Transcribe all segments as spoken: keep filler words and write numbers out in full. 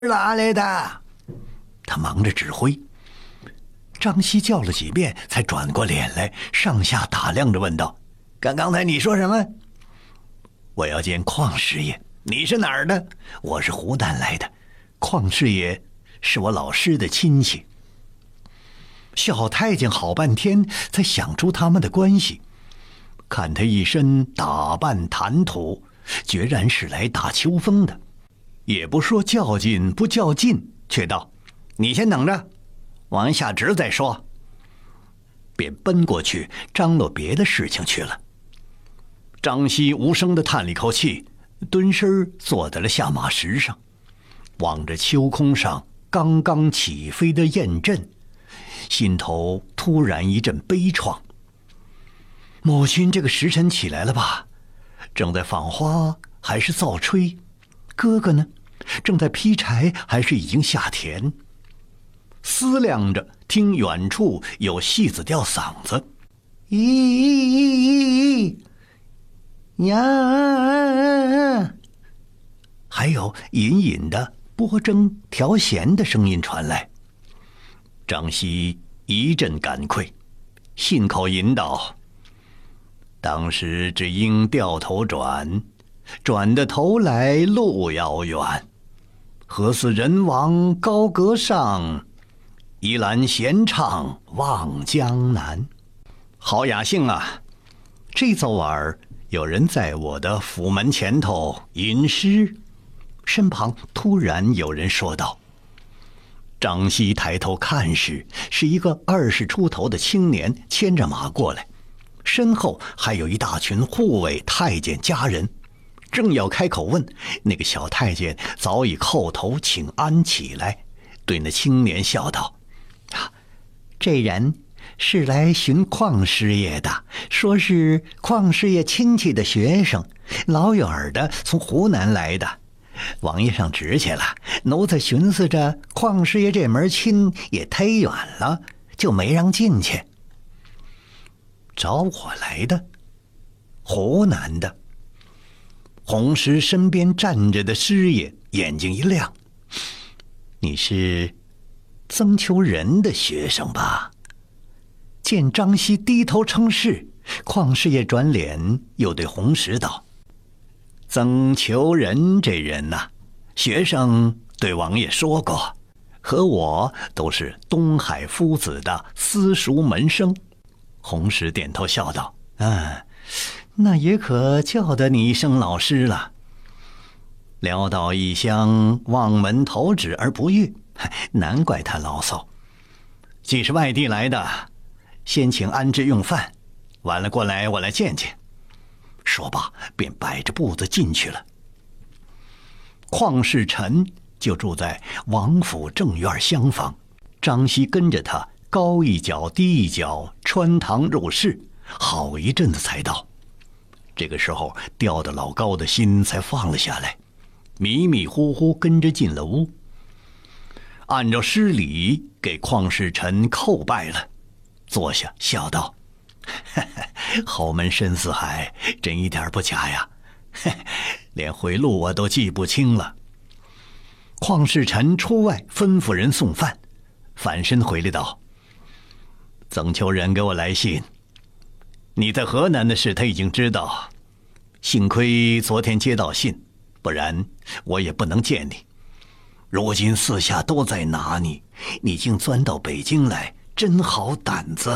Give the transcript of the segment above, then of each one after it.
哪来的？他忙着指挥。张希叫了几遍，才转过脸来，上下打量着问道：“刚刚才你说什么？”“我要见邝师爷。”“你是哪儿的？”“我是湖南来的。邝师爷是我老师的亲戚。”小太监好半天才想出他们的关系，看他一身打扮谈吐，决然是来打秋风的，也不说较劲不较劲，却道：“你先等着，往下职再说。”便奔过去张罗别的事情去了。张希无声地叹了一口气，蹲身坐在了下马石上，望着秋空上刚刚起飞的雁阵，心头突然一阵悲怆。母亲这个时辰起来了吧？正在纺花还是造炊？哥哥呢？正在劈柴还是已经下田？思量着，听远处有戏子吊嗓子：“咦咦咦咦呀！”还有隐隐的拨筝调弦的声音传来。张希一阵感愧，信口吟道：“当时只应掉头转，转的头来路遥远。何似人亡高阁上，一揽闲唱望江南。”好雅兴啊！这早晚有人在我的府门前头吟诗。身旁突然有人说道。张希抬头看时，是一个二十出头的青年牵着马过来，身后还有一大群护卫太监家人。正要开口问，那个小太监早已叩头请安起来，对那青年笑道：“啊，这人是来寻邝师爷的，说是邝师爷亲戚的学生，老远的从湖南来的。王爷上职去了，奴才寻思着邝师爷这门亲也忒远了，就没让进去。”“找我来的？湖南的？”红石身边站着的师爷眼睛一亮：“你是曾秋人的学生吧？”见张希低头称是，邝师爷转脸又对红石道：“曾秋人这人呐、啊，学生对王爷说过，和我都是东海夫子的私塾门生。”红石点头笑道：“嗯，那也可叫得你一声老师了。潦倒异乡，望门投止而不遇，难怪他牢骚。既是外地来的，先请安置用饭，晚了过来我来见见。”说罢便摆着步子进去了。邝世臣就住在王府正院厢房，张希跟着他高一脚低一脚穿堂入室，好一阵子才到。这个时候吊得老高的心才放了下来，迷迷糊糊跟着进了屋，按照师礼给邝世臣叩拜了，坐下笑道：“侯门深似海，真一点不假呀，连回路我都记不清了。”邝世臣出外吩咐人送饭，反身回来道：“曾秋人给我来信，你在河南的事他已经知道，幸亏昨天接到信，不然我也不能见你。如今四下都在拿你，你竟钻到北京来，真好胆子。”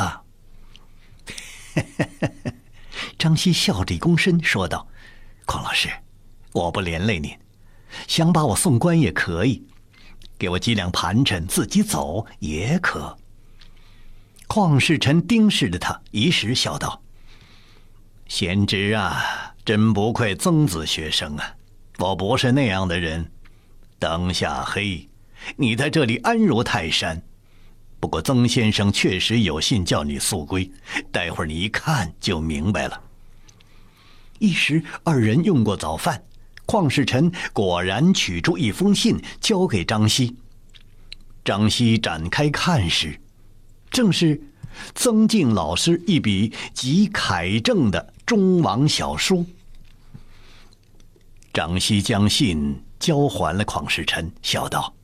张希笑着一躬身说道：“邝老师，我不连累您，想把我送官也可以，给我几两盘缠自己走也可。”邝世臣盯视着他，一时笑道：“贤侄啊，真不愧曾子学生啊，我不是那样的人。灯下黑，你在这里安如泰山。不过曾先生确实有信叫你速归，待会儿你一看就明白了。”一时二人用过早饭，邝世臣果然取出一封信交给张希。张希展开看时，正是曾静老师一笔极楷正的忠王小书。张希将信交还了邝世臣，笑道：“